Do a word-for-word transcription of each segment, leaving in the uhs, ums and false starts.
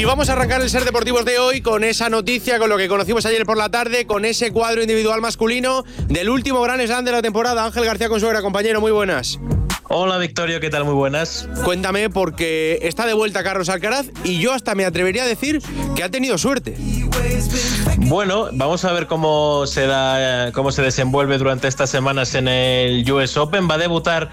Y vamos a arrancar el Ser Deportivos de hoy con esa noticia, con lo que conocimos ayer por la tarde, con ese cuadro individual masculino del último Grand Slam de la temporada. Ángel García Consuegra, compañero, muy buenas. Hola Victorio, ¿qué tal? Muy buenas. Cuéntame, porque está de vuelta Carlos Alcaraz y yo hasta me atrevería a decir que ha tenido suerte. Bueno, vamos a ver cómo se da, cómo se desenvuelve durante estas semanas en el U S Open. Va a debutar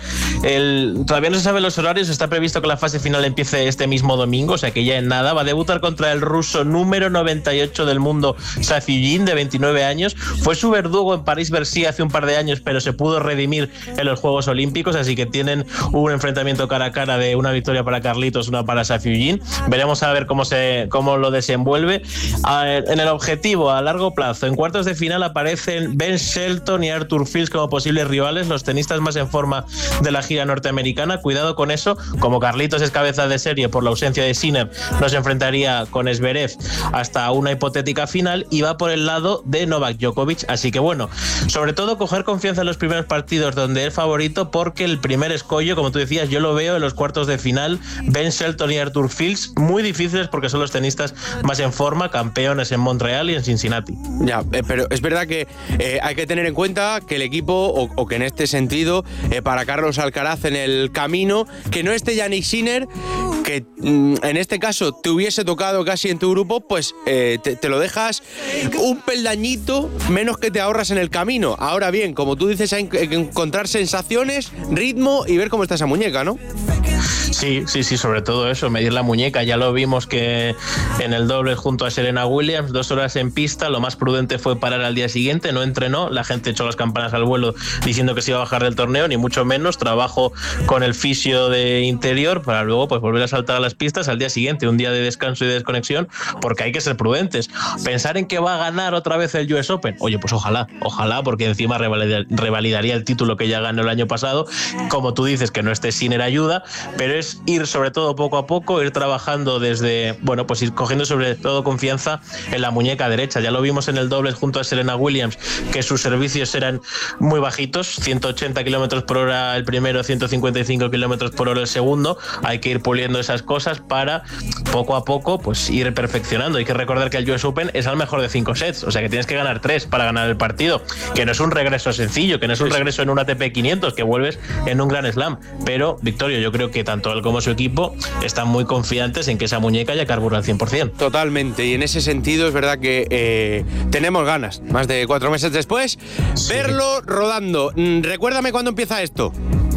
el, todavía no se saben los horarios, está previsto que la fase final empiece este mismo domingo, o sea que ya en nada. Va a debutar contra el ruso número noventa y ocho del mundo, Safiullin, de veintinueve años. Fue su verdugo en París-Bercy hace un par de años, pero se pudo redimir en los Juegos Olímpicos, así que tienen un enfrentamiento cara a cara de una victoria para Carlitos, una para Safiullin. Veremos a ver cómo se cómo lo desenvuelve. En el objetivo a largo plazo, en cuartos de final aparecen Ben Shelton y Arthur Fils como posibles rivales, los tenistas más en forma de la gira norteamericana. Cuidado con eso, como Carlitos es cabeza de serie por la ausencia de Sinner, nos enfrentaría con Zverev hasta una hipotética final y va por el lado de Novak Djokovic, así que bueno, sobre todo coger confianza en los primeros partidos donde es favorito, porque el primer escollo, como tú decías, yo lo veo en los cuartos de final, Ben Shelton y Arthur Fils, muy difíciles porque son los tenistas más en forma, campeones en Montreal y en Cincinnati. Ya, eh, pero es verdad que eh, hay que tener en cuenta que el equipo, o, o que en este sentido, eh, para Carlos Alcaraz en el camino, que no esté Jannik Sinner, que mm, en este caso te hubiese tocado casi en tu grupo, pues eh, te, te lo dejas un peldañito menos que te ahorras en el camino. Ahora bien, como tú dices, hay que encontrar sensaciones, ritmo y ver cómo está esa muñeca, ¿no? Sí, sí, sí, sobre todo eso, medir la muñeca. Ya lo vimos que en el doble junto a Serena Williams, dos horas en pista, lo más prudente fue parar al día siguiente, no entrenó, la gente echó las campanas al vuelo diciendo que se iba a bajar del torneo, ni mucho menos, trabajo con el fisio de interior para luego pues volver a saltar a las pistas al día siguiente, un día de descanso y de desconexión, porque hay que ser prudentes. Pensar en que va a ganar otra vez el U S Open, oye, pues ojalá, ojalá, porque encima revalidaría el título que ya ganó el año pasado. Como tú dices, que no esté Sinner ayuda, pero es ir sobre todo poco a poco, ir trabajando desde, bueno, pues ir cogiendo sobre todo confianza en la muñeca derecha. Ya lo vimos en el dobles junto a Serena Williams, que sus servicios eran muy bajitos, ciento ochenta kilómetros por hora el primero, ciento cincuenta y cinco kilómetros por hora el segundo. Hay que ir puliendo esas cosas para poco a poco pues ir perfeccionando. Hay que recordar que el U S Open es al mejor de cinco sets, o sea que tienes que ganar tres para ganar el partido, que no es un regreso sencillo, que no es un regreso en un A T P quinientos, que vuelves en un Grand Slam. Pero, Victorio, yo creo que tanto él como su equipo están muy confiantes en que esa muñeca ya carbura al cien por ciento. Totalmente, y en ese sentido es verdad que eh, tenemos ganas, más de cuatro meses después, sí, verlo rodando. Recuérdame cuándo empieza esto.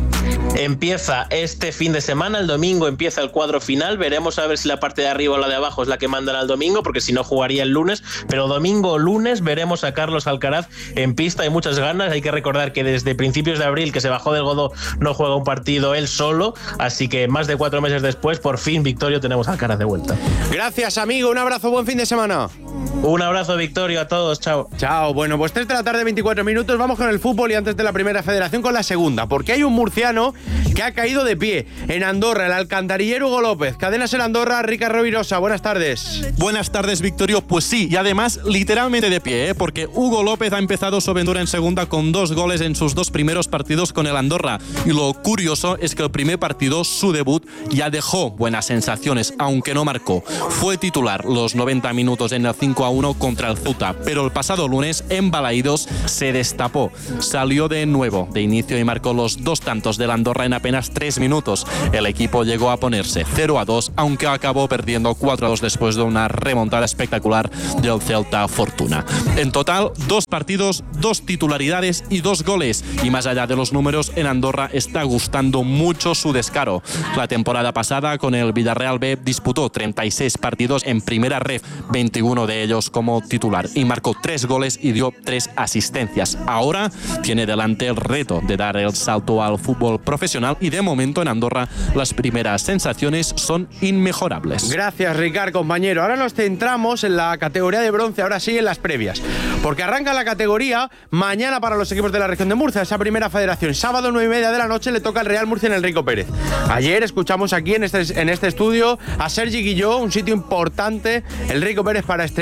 Empieza este fin de semana, el domingo empieza el cuadro final, veremos a ver si la parte de arriba o la de abajo es la que mandan al domingo, porque si no jugaría el lunes, pero domingo o lunes veremos a Carlos Alcaraz en pista. Hay muchas ganas, hay que recordar que desde principios de abril, que se bajó del Godó, no juega un partido él solo, así que más de cuatro meses después, por fin, Victorio, tenemos a Alcaraz de vuelta. Gracias, amigo, un abrazo, buen fin de semana. Un abrazo, Victorio, a todos, chao. Chao, bueno, pues tres de la tarde, veinticuatro minutos, vamos con el fútbol y antes de la primera federación con la segunda, porque hay un murciano que ha caído de pie en Andorra, el alcantarillero Hugo López. Cadenas en Andorra, Rica Rovirosa, buenas tardes. Buenas tardes, Victorio. Pues sí, y además literalmente de pie, ¿eh? Porque Hugo López ha empezado su aventura en segunda con dos goles en sus dos primeros partidos con el Andorra. Y lo curioso es que el primer partido, su debut, ya dejó buenas sensaciones, aunque no marcó. Fue titular los noventa minutos en el cinco a uno contra el Ceuta, pero el pasado lunes en Balaídos se destapó. Salió de nuevo de inicio y marcó los dos tantos del Andorra en apenas tres minutos. El equipo llegó a ponerse cero a dos, aunque acabó perdiendo cuatro a dos después de una remontada espectacular del Celta Fortuna. En total, dos partidos, dos titularidades y dos goles. Y más allá de los números, en Andorra está gustando mucho su descaro. La temporada pasada con el Villarreal B disputó treinta y seis partidos en primera ref, veintiuno de ellos como titular, y marcó tres goles y dio tres asistencias. Ahora tiene delante el reto de dar el salto al fútbol profesional y de momento en Andorra las primeras sensaciones son inmejorables. Gracias, Ricard, compañero. Ahora nos centramos en la categoría de bronce, ahora sí en las previas, porque arranca la categoría mañana para los equipos de la región de Murcia, esa primera federación. Sábado nueve y media de la noche le toca al Real Murcia en el Rico Pérez. Ayer escuchamos aquí en este, en este estudio a Sergi Guilló, un sitio importante, el Rico Pérez, para estrenar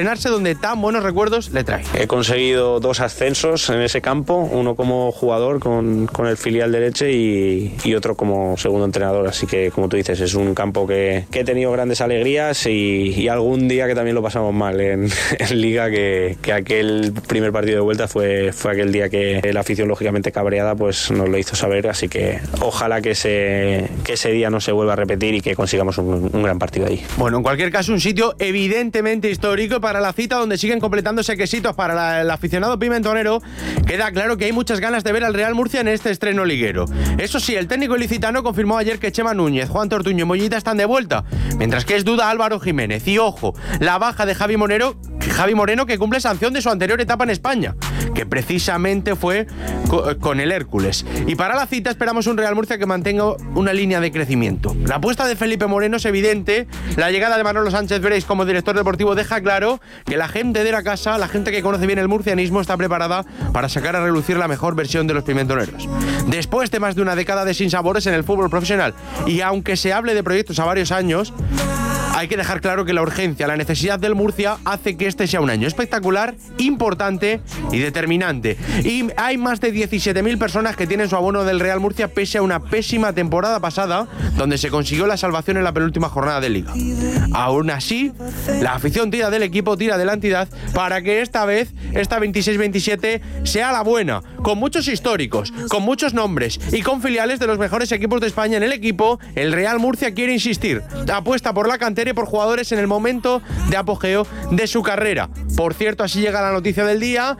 estrenarse donde tan buenos recuerdos le trae. He conseguido dos ascensos en ese campo, uno como jugador con, con el filial de Leche y, y otro como segundo entrenador, así que como tú dices, es un campo que, que he tenido grandes alegrías y, y algún día que también lo pasamos mal en, en Liga, que, que aquel primer partido de vuelta fue, fue aquel día que la afición lógicamente cabreada pues nos lo hizo saber, así que ojalá que ese, que ese día no se vuelva a repetir y que consigamos un, un gran partido ahí. Bueno, en cualquier caso, un sitio evidentemente histórico para la cita donde siguen completándose quesitos para la, el aficionado pimentonero. Queda claro que hay muchas ganas de ver al Real Murcia en este estreno liguero. Eso sí, el técnico ilicitano confirmó ayer que Chema Núñez, Juan Tortuño y Mollita están de vuelta, mientras que es duda Álvaro Jiménez. Y ojo, la baja de Javi Moreno, Javi Moreno que cumple sanción de su anterior etapa en España, que precisamente fue co- con el Hércules. Y para la cita esperamos un Real Murcia que mantenga una línea de crecimiento. La apuesta de Felipe Moreno es evidente. La llegada de Manolo Sánchez Breis como director deportivo deja claro que la gente de la casa, la gente que conoce bien el murcianismo, está preparada para sacar a relucir la mejor versión de los pimentoneros. Después de más de una década de sinsabores en el fútbol profesional, y aunque se hable de proyectos a varios años, hay que dejar claro que la urgencia, la necesidad del Murcia hace que este sea un año espectacular, importante y determinante. Y hay más de diecisiete mil personas que tienen su abono del Real Murcia pese a una pésima temporada pasada, donde se consiguió la salvación en la penúltima jornada de Liga. Aún así, la afición tira del equipo, tira de la entidad, para que esta vez, esta veintiséis veintisiete, sea la buena, con muchos históricos, con muchos nombres y con filiales de los mejores equipos de España en el equipo. El Real Murcia quiere insistir, apuesta por la cantera y por jugadores en el momento de apogeo de su carrera. Por cierto, así llega la noticia del día,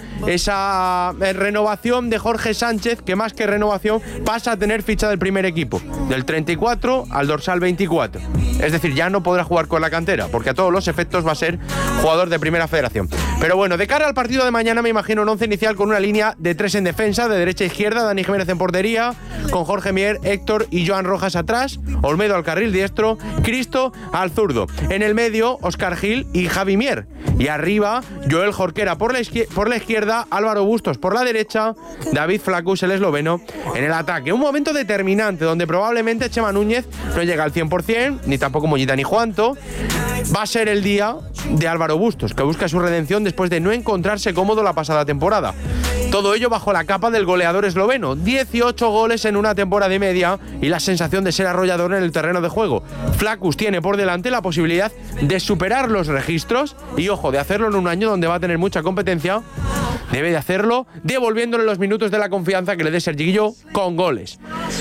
esa eh, renovación de Jorge Sánchez, que más que renovación pasa a tener ficha del primer equipo, del treinta y cuatro al dorsal veinticuatro. Es decir, ya no podrá jugar con la cantera, porque a todos los efectos va a ser jugador de primera federación. Pero bueno, de cara al partido de mañana me imagino un once inicial con una línea de tres en defensa, de derecha a izquierda, Dani Jiménez en portería, con Jorge Mier, Héctor y Joan Rojas atrás, Olmedo al carril diestro, Cristo al zurdo. En el medio, Óscar Gil y Javi Mier. Y arriba, Joel Jorquera por la, izquier- por la izquierda, Álvaro Bustos por la derecha, David Flacus, el esloveno, en el ataque. Un momento determinante donde probablemente Chema Núñez no llega al cien por cien, ni tampoco Mollita ni Juanto. Va a ser el día de Álvaro Bustos, que busca su redención después de no encontrarse cómodo la pasada temporada. Todo ello bajo la capa del goleador esloveno. dieciocho goles en una temporada y media y la sensación de ser arrollador en el terreno de juego. Flacus tiene por delante la posibilidad de superar los registros y, ojo, de hacerlo en un año donde va a tener mucha competencia. Debe de hacerlo devolviéndole los minutos de la confianza que le dé Sergi Guilló con goles.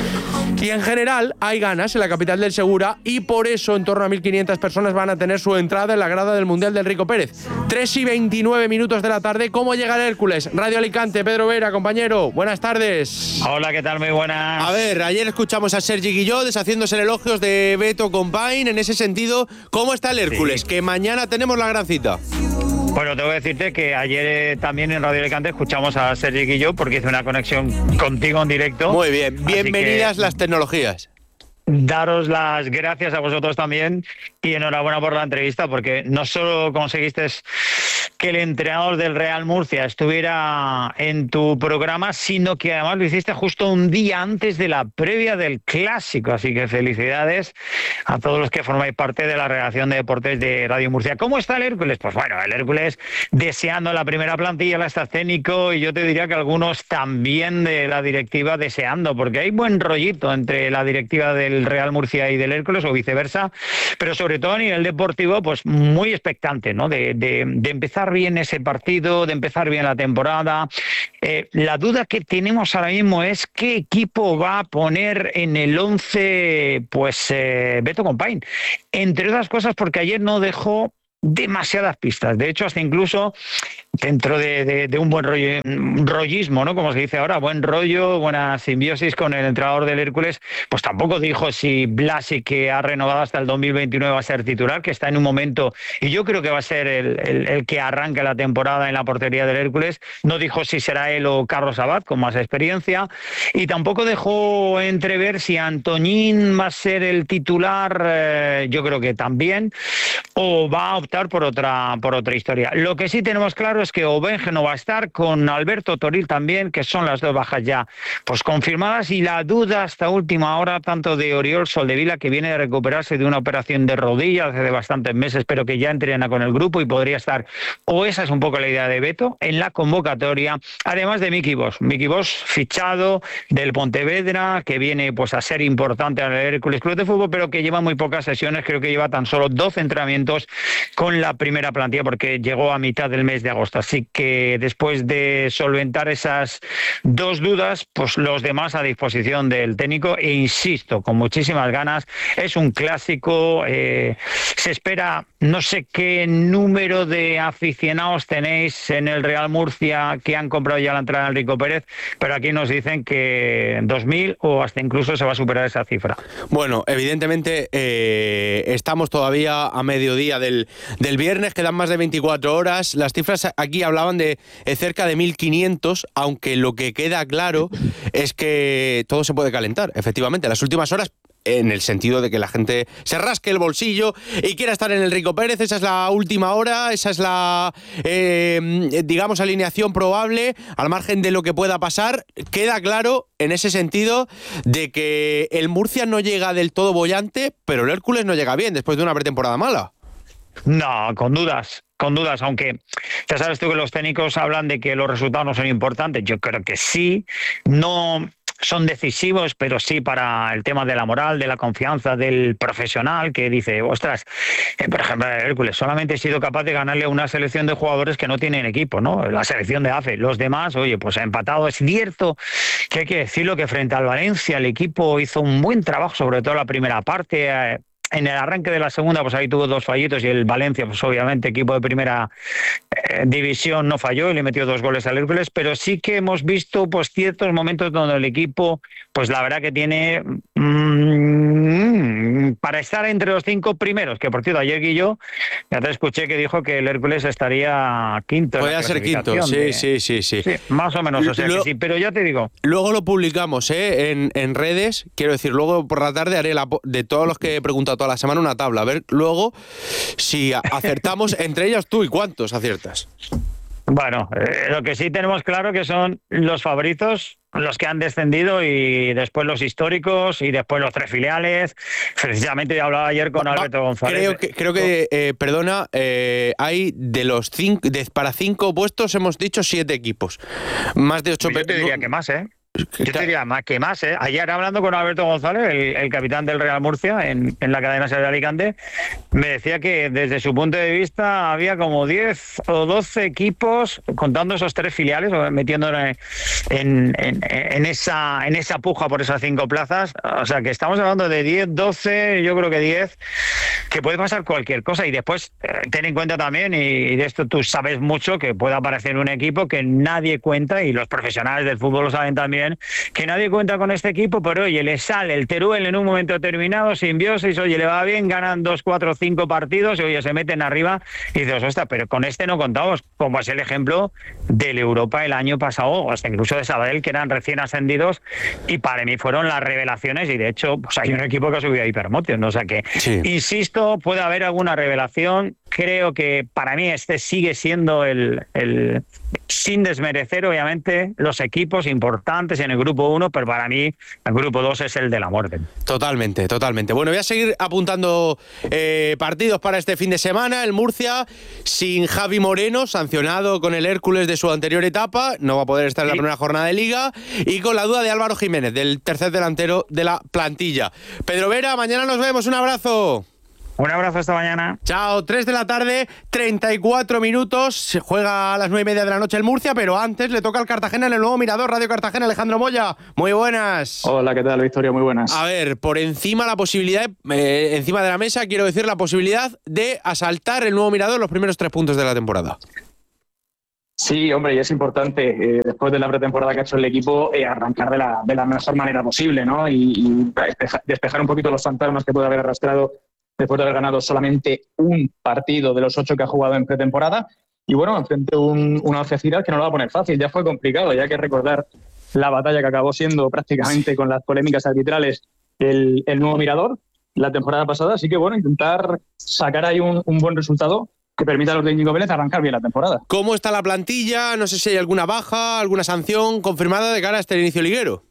Y en general hay ganas en la capital del Segura y por eso en torno a mil quinientas personas van a tener su entrada en la grada del Mundial del Rico Pérez. tres y veintinueve minutos de la tarde. ¿Cómo llega el Hércules? Radio Alicante, Pedro Vera, compañero. Buenas tardes. Hola, ¿qué tal? Muy buenas. A ver, ayer escuchamos a Sergi Guilló deshaciéndose en elogios de Beto Compain. En ese sentido, ¿cómo está el Hércules? Sí. Que mañana tenemos la gran cita. Bueno, tengo que decirte que ayer eh, también en Radio Alicante escuchamos a Sergi Guilló porque hice una conexión contigo en directo. Muy bien, bienvenidas las tecnologías. Daros las gracias a vosotros también y enhorabuena por la entrevista, porque no solo conseguiste que el entrenador del Real Murcia estuviera en tu programa, sino que además lo hiciste justo un día antes de la previa del Clásico. Así que felicidades a todos los que formáis parte de la redacción de deportes de Radio Murcia. ¿Cómo está el Hércules? Pues bueno, el Hércules deseando la primera plantilla, el staff técnico, y yo te diría que algunos también de la directiva deseando, porque hay buen rollito entre la directiva del Real Murcia y del Hércules, o viceversa, pero sobre todo a nivel deportivo, pues muy expectante, ¿no? De, de, de empezar bien ese partido, de empezar bien la temporada. Eh, la duda que tenemos ahora mismo es qué equipo va a poner en el once, pues eh, Beto Compain, entre otras cosas porque ayer no dejó demasiadas pistas. De hecho, hasta incluso dentro de, de, de un buen rollo, rollismo, ¿no? Como se dice ahora, buen rollo, buena simbiosis con el entrenador del Hércules, pues tampoco dijo si Blasi, que ha renovado hasta el dos mil veintinueve, va a ser titular, que está en un momento, y yo creo que va a ser el, el, el que arranque la temporada en la portería del Hércules. No dijo si será él o Carlos Abad, con más experiencia, y tampoco dejó entrever si Antoñín va a ser el titular, eh, yo creo que también, o va a optar por otra, por otra historia. Lo que sí tenemos claro claro es que Ovenge no va a estar, con Alberto Toril también, que son las dos bajas ya pues confirmadas, y la duda hasta última hora tanto de Oriol Soldevila, que viene de recuperarse de una operación de rodilla hace bastantes meses, pero que ya entrena con el grupo y podría estar, o esa es un poco la idea de Beto, en la convocatoria, además de Miki Bosch. Miki Bosch, fichado del Pontevedra, que viene pues a ser importante al Hércules Club de Fútbol, pero que lleva muy pocas sesiones, creo que lleva tan solo doce entrenamientos con la primera plantilla, porque llegó a mitad del mes de agosto. Así que después de solventar esas dos dudas, pues los demás a disposición del técnico, e insisto, con muchísimas ganas. Es un clásico, eh, se espera, no sé qué número de aficionados tenéis en el Real Murcia que han comprado ya la entrada en Rico Pérez, pero aquí nos dicen que dos mil o hasta incluso se va a superar esa cifra. Bueno, evidentemente eh, estamos todavía a mediodía del, del viernes, quedan más de veinticuatro horas. Las cifras aquí hablaban de eh, cerca de mil quinientos, aunque lo que queda claro es que todo se puede calentar, efectivamente. Las últimas horas, en el sentido de que la gente se rasque el bolsillo y quiera estar en el Rico Pérez, esa es la última hora, esa es la, eh, digamos, alineación probable, al margen de lo que pueda pasar. Queda claro, en ese sentido, de que el Murcia no llega del todo bollante, pero el Hércules no llega bien después de una pretemporada mala. No, con dudas. Con dudas, aunque ya sabes tú que los técnicos hablan de que los resultados no son importantes. Yo creo que sí, no son decisivos, pero sí para el tema de la moral, de la confianza del profesional, que dice, ostras, eh, por ejemplo, el Hércules solamente he sido capaz de ganarle a una selección de jugadores que no tienen equipo, ¿no? La selección de A F E. Los demás, oye, pues ha empatado. Es cierto que hay que decirlo, que frente al Valencia el equipo hizo un buen trabajo, sobre todo la primera parte. Eh, En el arranque de la segunda, pues ahí tuvo dos fallitos, y el Valencia, pues obviamente, equipo de primera eh, división, no falló y le metió dos goles al Hércules, pero sí que hemos visto pues ciertos momentos donde el equipo, pues la verdad que tiene mmm, para estar entre los cinco primeros, que por cierto, ayer Guillo, ya te escuché que dijo que el Hércules estaría quinto. Puede ser quinto, sí, de... sí, sí, sí, sí. Más o menos, o sea Lo... que sí, pero ya te digo. Luego lo publicamos ¿eh? en, en redes, quiero decir, luego por la tarde haré la, de todos los que he preguntado toda la semana una tabla, a ver luego si acertamos entre ellos tú y cuántos aciertas. Bueno, eh, lo que sí tenemos claro que son los favoritos, los que han descendido, y después los históricos, y después los tres filiales. Precisamente hablaba ayer con va, Alberto González. Creo que, creo que eh, perdona, eh, hay de los cinco, de, para cinco puestos hemos dicho siete equipos. Más de ocho. Yo te diría que más, ¿eh? Yo te diría más que más, ¿eh? Ayer hablando con Alberto González, el, el capitán del Real Murcia, en, en la cadena SER de Alicante, me decía que desde su punto de vista había como diez o doce equipos, contando esos tres filiales, metiéndonos en, en, en, esa, en esa puja por esas cinco plazas. O sea que estamos hablando de diez, doce, yo creo que diez, que puede pasar cualquier cosa. Y después, eh, ten en cuenta también, y, y de esto tú sabes mucho, que puede aparecer un equipo que nadie cuenta, y los profesionales del fútbol lo saben también, que nadie cuenta con este equipo, pero oye, le sale el Teruel en un momento determinado, simbiosis, oye, le va bien, ganan dos, cuatro, cinco partidos, y oye, se meten arriba, y dices, ostras, pero con este no contamos, como es el ejemplo del Europa el año pasado, o hasta incluso de Sabadell, que eran recién ascendidos, y para mí fueron las revelaciones, y de hecho, pues hay un equipo que ha subido a Hipermotion, ¿no? O sea que, sí. Insisto, puede haber alguna revelación. Creo que para mí este sigue siendo el, el, sin desmerecer obviamente los equipos importantes en el grupo uno, pero para mí el grupo dos es el de la muerte. Totalmente, totalmente. Bueno, voy a seguir apuntando eh, partidos para este fin de semana. El Murcia sin Javi Moreno, sancionado con el Hércules de su anterior etapa, no va a poder estar en la primera jornada de Liga, y con la duda de Álvaro Jiménez, del tercer delantero de la plantilla. Pedro Vera, mañana nos vemos, un abrazo. Un abrazo, hasta mañana. Chao, tres de la tarde, treinta y cuatro minutos. Se juega a las nueve y media de la noche el Murcia, pero antes le toca al Cartagena en el nuevo Mirador, Radio Cartagena. Alejandro Moya, muy buenas. Hola, ¿qué tal, Victoria? Muy buenas. A ver, por encima la posibilidad, eh, encima de la mesa, quiero decir la posibilidad de asaltar el nuevo Mirador los primeros tres puntos de la temporada. Sí, hombre, y es importante, eh, después de la pretemporada que ha hecho el equipo, eh, arrancar de la, de la mejor manera posible, ¿no? Y, y despejar, despejar un poquito los fantasmas que puede haber arrastrado después de haber ganado solamente un partido de los ocho que ha jugado en pretemporada. Y bueno, enfrente un, una Algeciras que no lo va a poner fácil. Ya fue complicado, ya hay que recordar la batalla que acabó siendo prácticamente con las polémicas arbitrales el, el nuevo Mirador la temporada pasada. Así que bueno, intentar sacar ahí un, un buen resultado que permita a los de Íñigo Vélez arrancar bien la temporada. ¿Cómo está la plantilla? No sé si hay alguna baja, alguna sanción confirmada de cara a este inicio liguero.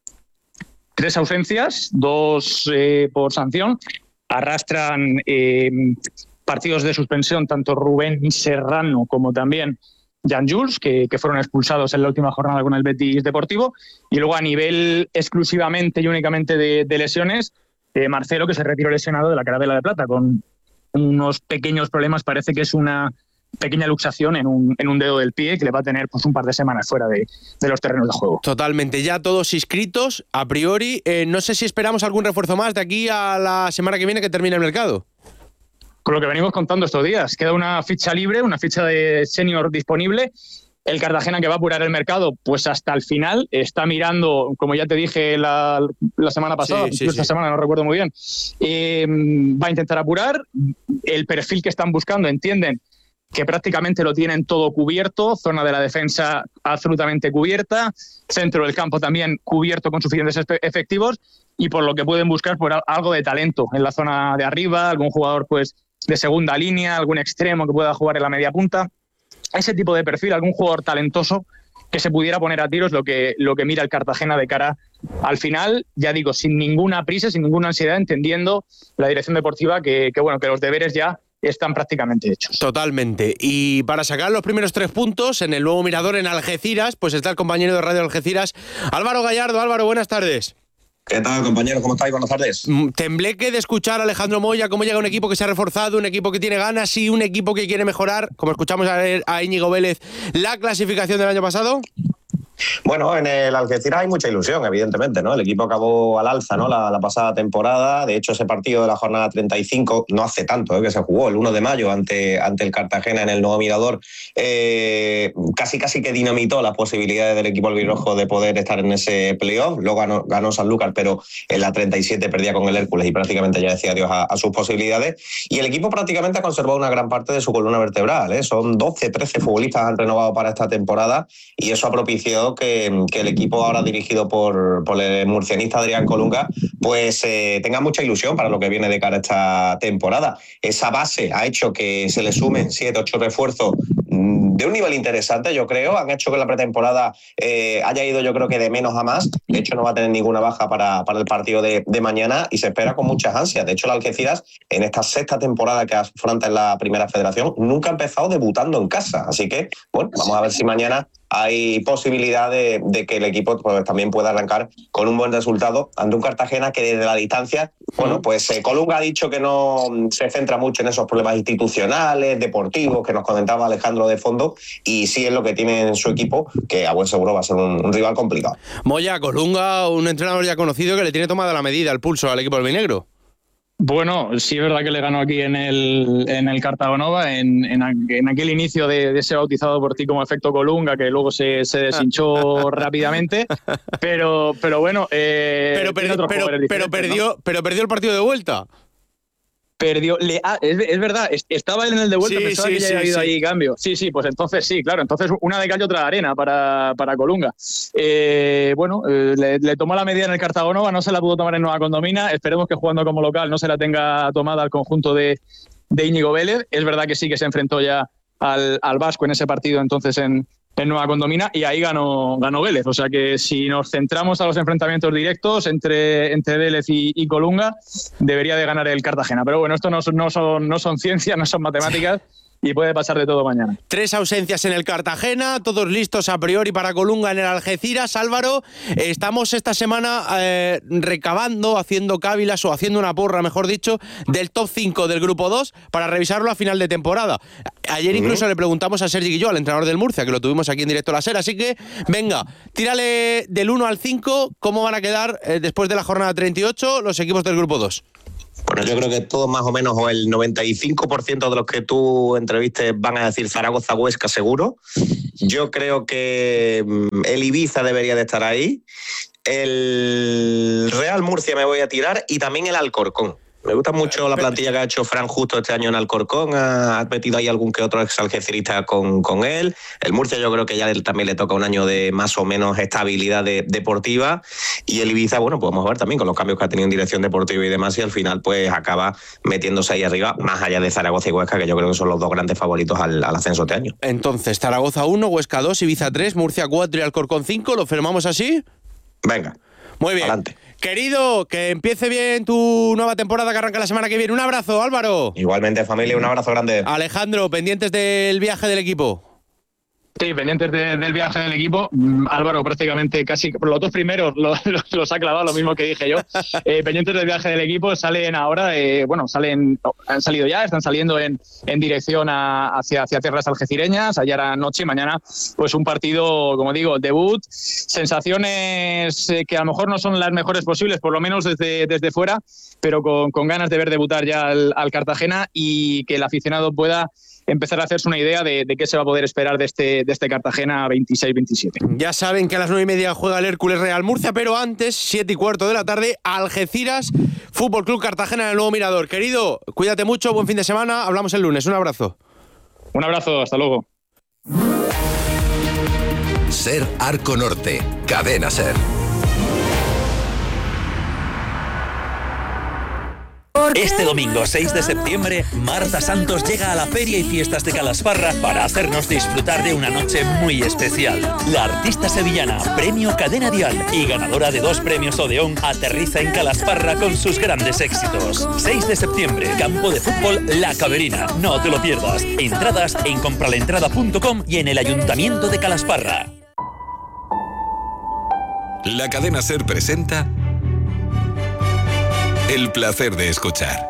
Tres ausencias, dos eh, por sanción. Arrastran eh, partidos de suspensión tanto Rubén Serrano como también Jan Jules, que, que fueron expulsados en la última jornada con el Betis Deportivo. Y luego a nivel exclusivamente y únicamente de, de lesiones, eh, Marcelo, que se retiró lesionado de la Carabela de Plata con unos pequeños problemas. Parece que es una pequeña luxación en un, en un dedo del pie que le va a tener pues un par de semanas fuera de, de los terrenos de juego. Totalmente, ya todos inscritos a priori. Eh, no sé si esperamos algún refuerzo más de aquí a la semana que viene que termine el mercado. Con lo que venimos contando estos días, queda una ficha libre, una ficha de senior disponible. El Cartagena, que va a apurar el mercado, pues hasta el final está mirando, como ya te dije la, la semana pasada, sí, sí, esta sí. semana no recuerdo muy bien, eh, va a intentar apurar. El perfil que están buscando, entienden que prácticamente lo tienen todo cubierto, zona de la defensa absolutamente cubierta, centro del campo también cubierto con suficientes efectivos, y por lo que pueden buscar por algo de talento en la zona de arriba, algún jugador pues de segunda línea, algún extremo que pueda jugar en la media punta. Ese tipo de perfil, algún jugador talentoso que se pudiera poner a tiro es lo que, lo que mira el Cartagena de cara al final, ya digo, sin ninguna prisa, sin ninguna ansiedad, entendiendo la dirección deportiva que, que bueno, que los deberes ya están prácticamente hechos. Totalmente. Y para sacar los primeros tres puntos en el nuevo Mirador en Algeciras, pues está el compañero de Radio Algeciras, Álvaro Gallardo. Álvaro, buenas tardes. ¿Qué tal, compañero? ¿Cómo estáis? Buenas tardes. Tembleque de escuchar a Alejandro Moya cómo llega un equipo que se ha reforzado, un equipo que tiene ganas y un equipo que quiere mejorar, como escuchamos a, a Íñigo Vélez, la clasificación del año pasado. Bueno, en el Algeciras hay mucha ilusión, evidentemente, ¿no? El equipo acabó al alza, ¿no? La, la pasada temporada. De hecho, ese partido de la jornada treinta y cinco, no hace tanto ¿eh? que se jugó, el uno de mayo, ante, ante el Cartagena en el nuevo Mirador, eh, casi casi que dinamitó las posibilidades del equipo albirrojo de poder estar en ese playoff. Luego ganó, ganó Sanlúcar, pero en la treinta y siete perdía con el Hércules y prácticamente ya decía adiós a, a sus posibilidades. Y el equipo prácticamente ha conservado una gran parte de su columna vertebral, ¿eh? Son doce, trece futbolistas han renovado para esta temporada, y eso ha propiciado Que, que el equipo ahora dirigido por, por el murcianista Adrián Colunga pues eh, tenga mucha ilusión para lo que viene de cara a esta temporada. Esa base ha hecho que se le sumen siete, ocho refuerzos de un nivel interesante, yo creo. Han hecho que la pretemporada eh, haya ido, yo creo que de menos a más. De hecho, no va a tener ninguna baja para, para el partido de, de mañana, y se espera con muchas ansias. De hecho, el Algeciras, en esta sexta temporada que afronta en la Primera Federación, nunca ha empezado debutando en casa. Así que, bueno, vamos a ver si mañana hay posibilidad de, de que el equipo pues, también pueda arrancar con un buen resultado ante un Cartagena que desde la distancia, bueno, pues eh, Colunga ha dicho que no se centra mucho en esos problemas institucionales, deportivos, que nos comentaba Alejandro de fondo, y sí es lo que tiene en su equipo, que a buen seguro va a ser un, un rival complicado. Moya, Colunga, un entrenador ya conocido que le tiene tomada la medida, el pulso al equipo albinegro. Bueno, sí es verdad que le ganó aquí en el, en el Cartagonova, en, en, en aquel inicio de, de ese bautizado por ti como efecto Colunga, que luego se, se deshinchó rápidamente, pero, pero bueno... Eh, pero, pero, pero, pero, perdió, ¿no? pero perdió el partido de vuelta. Perdió, le, ah, es, es verdad, estaba él en el de vuelta, sí, pensaba sí, que ya sí, había habido sí. ahí cambio. Sí, sí, pues entonces sí, claro, entonces una de cal y otra de arena para, para Colunga. Eh, bueno, eh, le, le tomó la medida en el Cartagonova, no se la pudo tomar en Nueva Condomina, esperemos que jugando como local no se la tenga tomada al conjunto de, de Íñigo Vélez. Es verdad que sí que se enfrentó ya al, al Vasco en ese partido entonces en, en Nueva Condomina, y ahí ganó, ganó Vélez. O sea que si nos centramos a los enfrentamientos directos entre, entre Vélez y, y Colunga, debería de ganar el Cartagena. Pero bueno, esto no, no, son, no son ciencias, no son matemáticas. Y puede pasar de todo mañana. Tres ausencias en el Cartagena, todos listos a priori para Colunga en el Algeciras. Álvaro, estamos esta semana eh, recabando, haciendo cávilas o haciendo una porra, mejor dicho, del top cinco del grupo dos para revisarlo a final de temporada. Ayer incluso uh-huh. le preguntamos a Sergi Guilló, al entrenador del Murcia, que lo tuvimos aquí en directo a la SER. Así que, venga, tírale del uno al cinco, ¿cómo van a quedar eh, después de la jornada treinta y ocho los equipos del grupo dos? Bueno, yo creo que todos más o menos, o el noventa y cinco por ciento de los que tú entrevistes van a decir Zaragoza-Huesca seguro. Yo creo que el Ibiza debería de estar ahí. El Real Murcia me voy a tirar, y también el Alcorcón. Me gusta mucho la plantilla que ha hecho Fran Justo este año en Alcorcón. Ha metido ahí algún que otro exalgecirista con, con él. El Murcia yo creo que ya también le toca un año de más o menos estabilidad de, deportiva. Y el Ibiza, bueno, podemos ver también con los cambios que ha tenido en dirección deportiva y demás. Y al final pues acaba metiéndose ahí arriba, más allá de Zaragoza y Huesca, que yo creo que son los dos grandes favoritos al, al ascenso este año. Entonces, Zaragoza uno, Huesca dos, Ibiza tres, Murcia cuatro y Alcorcón cinco. ¿Lo firmamos así? Venga. Muy bien. Adelante. Querido, que empiece bien tu nueva temporada que arranca la semana que viene. Un abrazo, Álvaro. Igualmente, familia, un abrazo grande. Alejandro, pendientes del viaje del equipo. Sí, pendientes de, del viaje del equipo. Mm, Álvaro prácticamente casi los dos primeros los, los, los ha clavado, lo mismo que dije yo. Eh, pendientes del viaje del equipo, salen ahora, eh, bueno, salen, han salido ya, están saliendo en, en dirección a, hacia, hacia tierras algecireñas. Ayer anoche y mañana, pues un partido, como digo, debut. Sensaciones eh, que a lo mejor no son las mejores posibles, por lo menos desde, desde fuera, pero con, con ganas de ver debutar ya al, al Cartagena y que el aficionado pueda empezar a hacerse una idea de, de qué se va a poder esperar de este, de este Cartagena veintiséis veintisiete. Ya saben que a las nueve y media juega el Hércules Real Murcia, pero antes, siete y cuarto de la tarde, Algeciras, Fútbol Club Cartagena en el Nuevo Mirador. Querido, cuídate mucho, buen fin de semana, hablamos el lunes. Un abrazo. Un abrazo, hasta luego. Ser Arco Norte, Cadena Ser. Este domingo seis de septiembre, Marta Santos llega a la Feria y Fiestas de Calasparra para hacernos disfrutar de una noche muy especial. La artista sevillana, premio Cadena Dial y ganadora de dos premios Odeón, aterriza en Calasparra con sus grandes éxitos. seis de septiembre, campo de fútbol La Caverina. No te lo pierdas. Entradas en compralaentrada punto com y en el Ayuntamiento de Calasparra. La Cadena Ser presenta El placer de escuchar.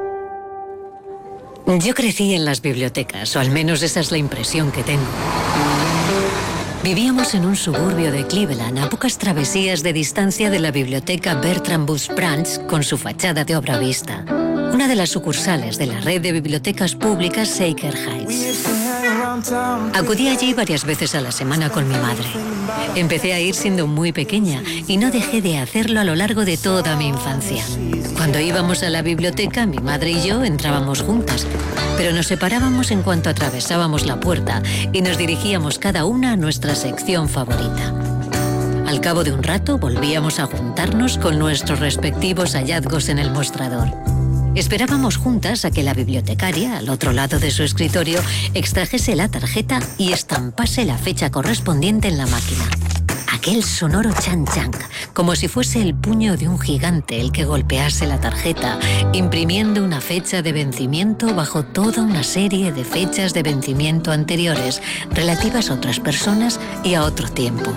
Yo crecí en las bibliotecas, o al menos esa es la impresión que tengo. Vivíamos en un suburbio de Cleveland, a pocas travesías de distancia de la biblioteca Bertram Bush Branch, con su fachada de obra vista. Una de las sucursales de la red de bibliotecas públicas Shaker Heights. Acudí allí varias veces a la semana con mi madre. Empecé a ir siendo muy pequeña y no dejé de hacerlo a lo largo de toda mi infancia. Cuando íbamos a la biblioteca, mi madre y yo entrábamos juntas, pero nos separábamos en cuanto atravesábamos la puerta y nos dirigíamos cada una a nuestra sección favorita. Al cabo de un rato volvíamos a juntarnos con nuestros respectivos hallazgos en el mostrador. Esperábamos juntas a que la bibliotecaria, al otro lado de su escritorio, extrajese la tarjeta y estampase la fecha correspondiente en la máquina. Aquel sonoro chan-chan, como si fuese el puño de un gigante el que golpease la tarjeta, imprimiendo una fecha de vencimiento bajo toda una serie de fechas de vencimiento anteriores, relativas a otras personas y a otro tiempo.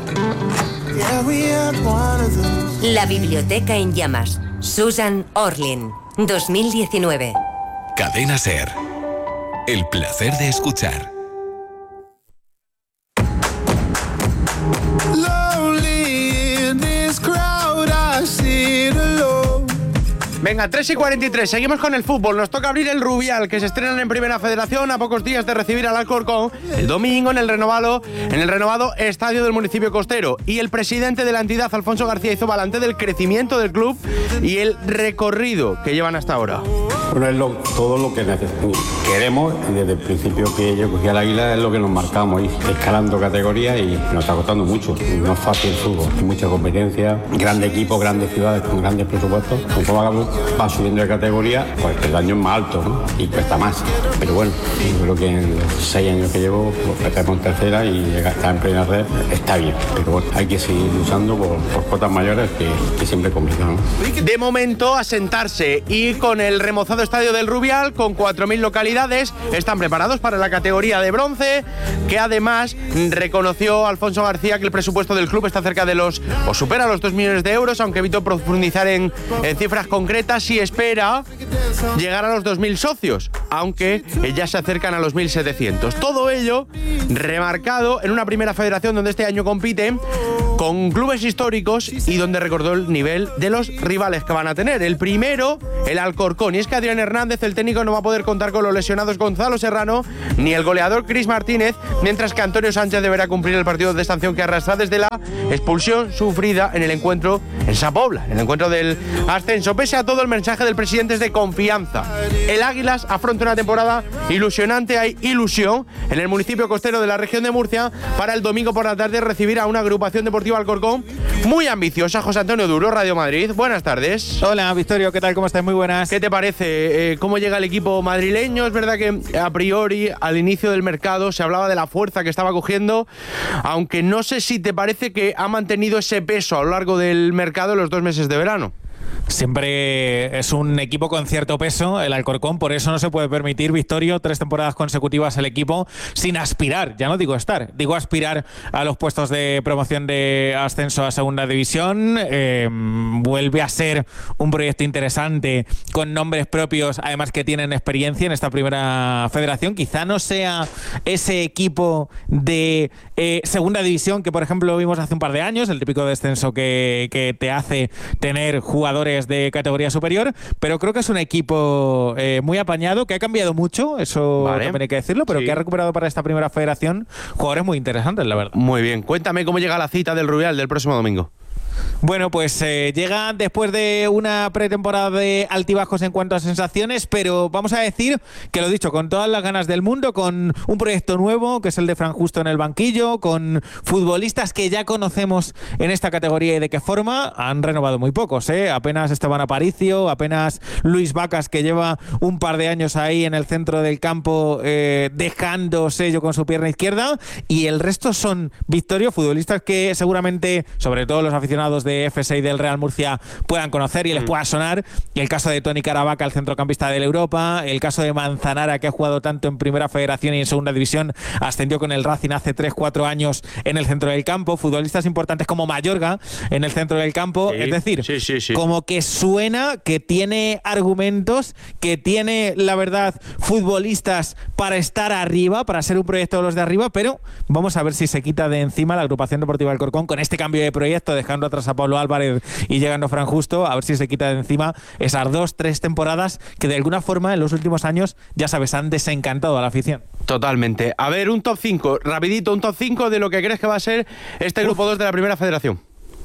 La biblioteca en llamas. Susan Orlean, dos mil diecinueve. Cadena Ser. El placer de escuchar. Venga, tres y cuarenta y tres, seguimos con el fútbol. Nos toca abrir el Rubial, que se estrenan en Primera Federación a pocos días de recibir al Alcorcón el domingo en el renovado, en el renovado estadio del municipio costero. Y el presidente de la entidad, Alfonso García, hizo balance del crecimiento del club y el recorrido que llevan hasta ahora. Bueno, es lo, todo lo que queremos, desde el principio que yo cogí al Águila es lo que nos marcamos, ir escalando categorías y nos está costando mucho. No es fácil el fútbol, hay mucha competencia, grandes equipos, grandes ciudades con grandes presupuestos. Conforme va subiendo de categoría, pues el daño es más alto, ¿no? Y cuesta más. Pero bueno, yo creo que en los seis años que llevo, pues estamos en tercera y estar en plena red está bien. Pero bueno, hay que seguir luchando por, por cuotas mayores, que, que siempre es complicado, ¿no? De momento, asentarse y con el remozado estadio del Rubial, con cuatro mil localidades, están preparados para la categoría de bronce, que además reconoció Alfonso García que el presupuesto del club está cerca de los, o supera los dos millones de euros, aunque evitó profundizar en, en cifras concretas y espera llegar a los dos mil socios, aunque ya se acercan a los mil setecientos. Todo ello remarcado en una primera federación donde este año compiten con clubes históricos y donde recordó el nivel de los rivales que van a tener. El primero, el Alcorcón. Y es que Adrián Hernández, el técnico, no va a poder contar con los lesionados Gonzalo Serrano ni el goleador Cris Martínez, mientras que Antonio Sánchez deberá cumplir el partido de sanción que arrastra desde la expulsión sufrida en el encuentro en Sa Pobla, en el encuentro del ascenso. Pese a todo, el mensaje del presidente es de confianza. El Águilas afronta una temporada ilusionante. Hay ilusión en el municipio costero de la región de Murcia para el domingo por la tarde recibir a una agrupación deportiva Alcorcón muy ambiciosa. José Antonio Duro, Radio Madrid. Buenas tardes. Hola, Victorio, ¿qué tal? ¿Cómo estás? Muy buenas. ¿Qué te parece? Eh, ¿Cómo llega el equipo madrileño? Es verdad que a priori, al inicio del mercado, se hablaba de la fuerza que estaba cogiendo, aunque no sé si te parece que ha mantenido ese peso a lo largo del mercado en los dos meses de verano. Siempre es un equipo con cierto peso, el Alcorcón, por eso no se puede permitir, Victorio, tres temporadas consecutivas el equipo sin aspirar, ya no digo estar, digo aspirar a los puestos de promoción de ascenso a segunda división. Eh, vuelve a ser un proyecto interesante con nombres propios, además que tienen experiencia en esta primera federación. Quizá no sea ese equipo de eh, segunda división que, por ejemplo, vimos hace un par de años, el típico descenso que, que te hace tener jugadores de categoría superior, pero creo que es un equipo eh, muy apañado, que ha cambiado mucho, eso vale. También hay que decirlo, pero sí, que ha recuperado para esta primera federación jugadores muy interesantes, la verdad. Muy bien, cuéntame cómo llega la cita del Rubial del próximo domingo. Bueno, pues eh, llega después de una pretemporada de altibajos en cuanto a sensaciones, pero vamos a decir que lo dicho, con todas las ganas del mundo, con un proyecto nuevo, que es el de Fran Justo en el banquillo, con futbolistas que ya conocemos en esta categoría y de qué forma. Han renovado muy pocos, ¿eh? Apenas Esteban Aparicio, apenas Luis Vacas, que lleva un par de años ahí en el centro del campo eh, dejando sello con su pierna izquierda, y el resto son, Victorio, futbolistas que seguramente, sobre todo los aficionados de F seis del Real Murcia, puedan conocer y les pueda sonar. El caso de Toni Caravaca, el centrocampista del Europa, el caso de Manzanara, que ha jugado tanto en Primera Federación y en Segunda División, ascendió con el Racing hace tres cuatro años en el centro del campo. Futbolistas importantes como Mayorga en el centro del campo. Sí, es decir, sí, sí, sí. como que suena que tiene argumentos, que tiene, la verdad, futbolistas para estar arriba, para ser un proyecto de los de arriba, pero vamos a ver si se quita de encima la agrupación deportiva Alcorcón con este cambio de proyecto, dejando atrás a Pablo Álvarez y llegando Fran Justo, a ver si se quita de encima esas dos, tres temporadas que de alguna forma en los últimos años, ya sabes, han desencantado a la afición. Totalmente. A ver, un top cinco, rapidito, un top cinco de lo que crees que va a ser este grupo dos de la Primera Federación.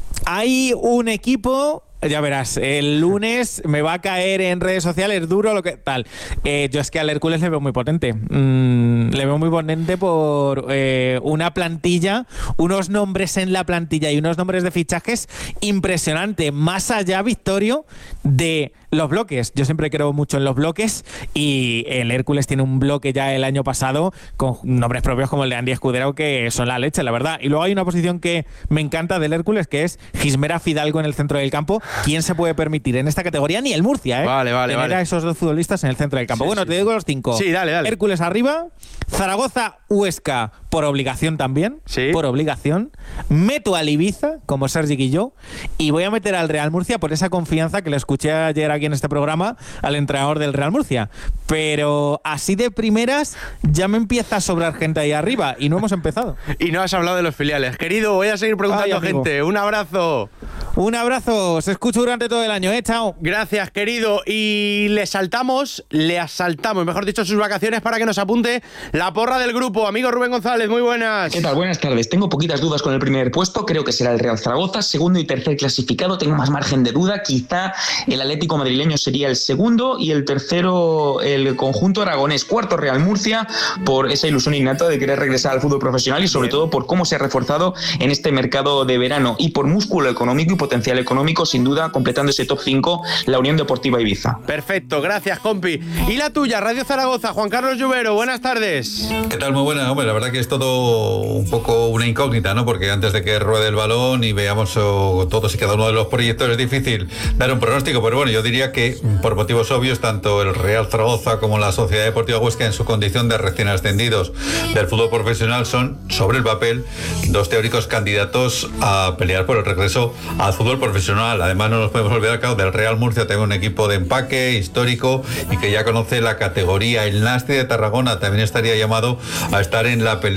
Hay un equipo... Ya verás, el lunes me va a caer en redes sociales duro lo que tal. Eh, yo es que al Hércules le veo muy potente. Mm, le veo muy potente por eh, una plantilla, unos nombres en la plantilla y unos nombres de fichajes impresionante. Más allá, Victorio, de los bloques. Yo siempre creo mucho en los bloques y el Hércules tiene un bloque ya el año pasado con nombres propios como el de Andy Escudero, que son la leche, la verdad. Y luego hay una posición que me encanta del Hércules, que es Gismera Fidalgo en el centro del campo. ¿Quién se puede permitir en esta categoría? Ni el Murcia, ¿eh? Vale, vale, tener vale. a esos dos futbolistas en el centro del campo. Sí, bueno, sí, te digo los cinco. Sí, dale, dale. Hércules arriba, Zaragoza, Huesca, por obligación también. Sí. Por obligación. Meto al Ibiza, como Sergi Guilló, y voy a meter al Real Murcia por esa confianza que le escuché ayer aquí en este programa al entrenador del Real Murcia. Pero así de primeras ya me empieza a sobrar gente ahí arriba y no hemos empezado. Y no has hablado de los filiales. Querido, voy a seguir preguntando a gente. Un abrazo. Un abrazo. Se escucha durante todo el año, ¿eh? Chao. Gracias, querido. Y le saltamos, le asaltamos, mejor dicho, sus vacaciones para que nos apunte la porra del grupo. Amigo Rubén González, muy buenas. ¿Qué tal? Buenas tardes. Tengo poquitas dudas con el primer puesto. Creo que será el Real Zaragoza. Segundo y tercer clasificado, tengo más margen de duda. Quizá el Atlético madrileño sería el segundo y el tercero el conjunto aragonés. Cuarto Real Murcia, por esa ilusión innata de querer regresar al fútbol profesional y sobre todo por cómo se ha reforzado en este mercado de verano y por músculo económico y potencial económico, sin duda, completando ese top cinco, la Unión Deportiva Ibiza. Perfecto, gracias, compi. Y la tuya, Radio Zaragoza, Juan Carlos Lluvero, buenas tardes. ¿Qué tal? Muy buena. Hombre, la verdad que es todo un poco una incógnita, ¿no? Porque antes de que ruede el balón y veamos oh, todos y cada uno de los proyectos es difícil dar un pronóstico, pero bueno, yo diría que por motivos obvios, tanto el Real Zaragoza como la Sociedad Deportiva Huesca, en su condición de recién ascendidos del fútbol profesional, son, sobre el papel, dos teóricos candidatos a pelear por el regreso al fútbol profesional. Además, no nos podemos olvidar, claro, del Real Murcia, tengo un equipo de empaque histórico y que ya conoce la categoría. El Nasti de Tarragona también estaría llamado a estar en la pelea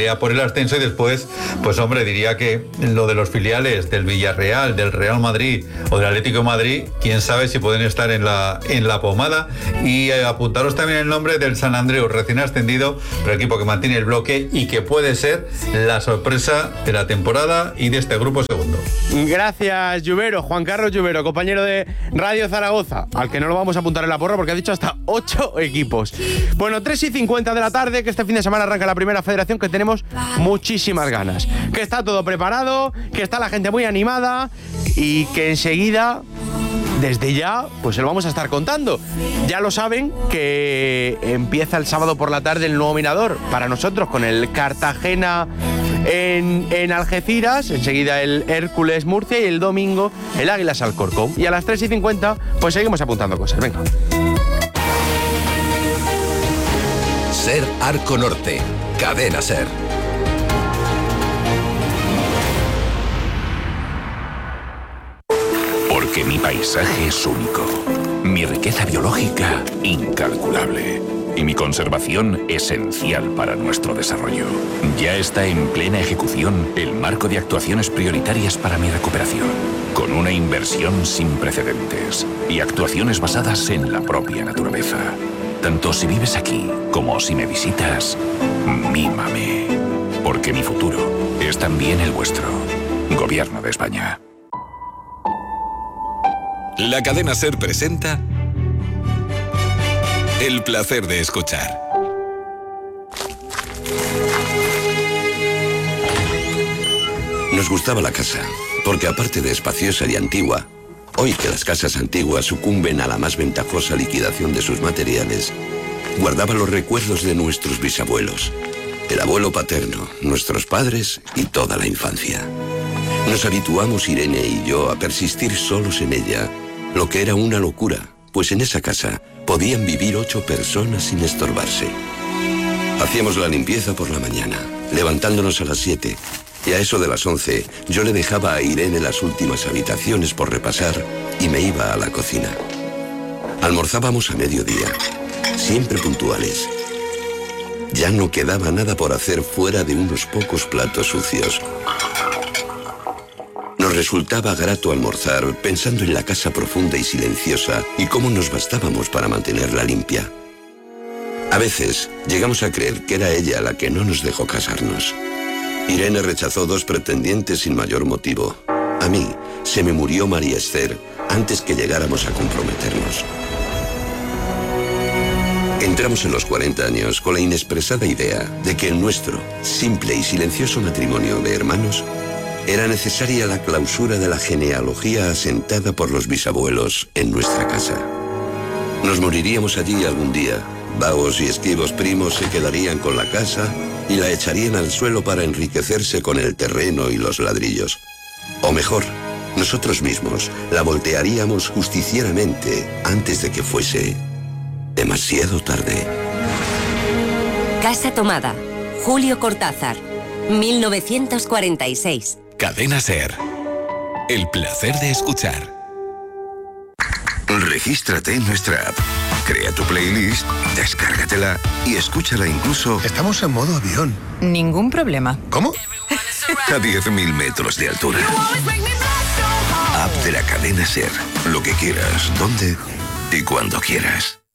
pelea por el ascenso y después, pues hombre, diría que lo de los filiales del Villarreal, del Real Madrid o del Atlético de Madrid, quién sabe si pueden estar en la, en la pomada. Y eh, apuntaros también el nombre del San Andreu, recién ascendido, pero equipo que mantiene el bloque y que puede ser la sorpresa de la temporada y de este grupo segundo. Gracias, Lluvero. Juan Carlos Lluvero, compañero de Radio Zaragoza, al que no lo vamos a apuntar en la porra porque ha dicho hasta ocho equipos. Bueno, tres y cincuenta de la tarde, que este fin de semana arranca la primera federación, que tenemos muchísimas ganas. Que está todo preparado, que está la gente muy animada y que enseguida, desde ya, pues se lo vamos a estar contando. Ya lo saben que empieza el sábado por la tarde el nuevo mirador para nosotros con el Cartagena en, en Algeciras, enseguida el Hércules Murcia y el domingo el Águilas Alcorcón. Y a las tres y cincuenta pues seguimos apuntando cosas. Venga. Ser Arco Norte, Cadena Ser. Porque mi paisaje es único, mi riqueza biológica incalculable y mi conservación esencial para nuestro desarrollo. Ya está en plena ejecución el marco de actuaciones prioritarias para mi recuperación, con una inversión sin precedentes y actuaciones basadas en la propia naturaleza. Tanto si vives aquí como si me visitas, mímame, porque mi futuro es también el vuestro. Gobierno de España. La cadena SER presenta El placer de escuchar. Nos gustaba la casa, porque aparte de espaciosa y antigua, hoy que las casas antiguas sucumben a la más ventajosa liquidación de sus materiales, guardaba los recuerdos de nuestros bisabuelos, el abuelo paterno, nuestros padres y toda la infancia. Nos habituamos, Irene y yo, a persistir solos en ella, lo que era una locura, pues en esa casa podían vivir ocho personas sin estorbarse. Hacíamos la limpieza por la mañana, levantándonos a las siete, y a eso de las once yo le dejaba a Irene las últimas habitaciones por repasar y me iba a la cocina. Almorzábamos a mediodía, siempre puntuales. Ya no quedaba nada por hacer fuera de unos pocos platos sucios. Nos resultaba grato almorzar pensando en la casa profunda y silenciosa y cómo nos bastábamos para mantenerla limpia. A veces llegamos a creer que era ella la que no nos dejó casarnos. Irene rechazó dos pretendientes sin mayor motivo. A mí se me murió María Esther antes que llegáramos a comprometernos. Entramos en los cuarenta años con la inexpresada idea de que en nuestro simple y silencioso matrimonio de hermanos era necesaria la clausura de la genealogía asentada por los bisabuelos en nuestra casa. Nos moriríamos allí algún día. Vagos y esquivos primos se quedarían con la casa y la echarían al suelo para enriquecerse con el terreno y los ladrillos. O mejor, nosotros mismos la voltearíamos justicieramente antes de que fuese demasiado tarde. Casa tomada. Julio Cortázar. mil novecientos cuarenta y seis. Cadena SER. El placer de escuchar. Regístrate en nuestra app. Crea tu playlist, descárgatela y escúchala incluso. Estamos en modo avión. Ningún problema. ¿Cómo? A diez mil metros de altura. App de la cadena SER. Lo que quieras, donde y cuando quieras.